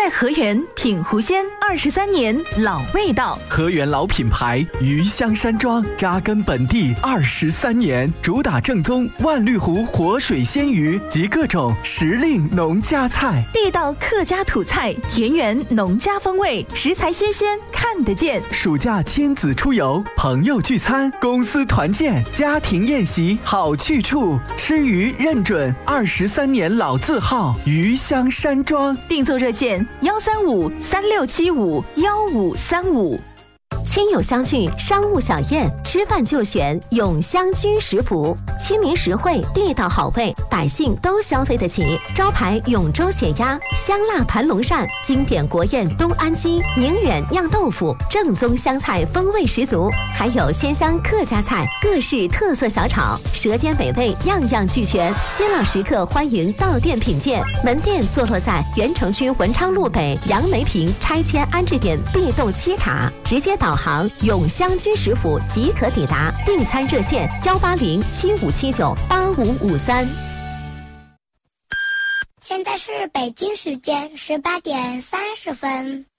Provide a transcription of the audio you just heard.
在河源品湖鲜23年老味道。 河源老品牌鱼香山庄扎根本地23年，主打正宗万绿湖活水鲜鱼及各种时令农家菜， 地道客家土菜，田园农家风味，食材新鲜看得见。 暑假亲子出游，朋友聚餐，公司团建，家庭宴席好去处，吃鱼认准23年老字号鱼香山庄。 订座热线13536751535。 亲友相聚，商务小宴，吃饭就选永香居食府，亲民实惠，地道好味，百姓都消费得起。招牌永州血鸭、香辣盘龙鳝，经典国宴东安鸡、宁远酿豆腐，正宗湘菜风味十足，还有鲜香客家菜，各式特色小炒，舌尖美味，样样俱全。新老食客欢迎到店品鉴。门店坐落在原城区文昌路北杨梅坪拆迁安置点 B 栋7塔，直接导航永香居食府即可抵达。订餐热线18075798553。 现在是北京时间18点30分。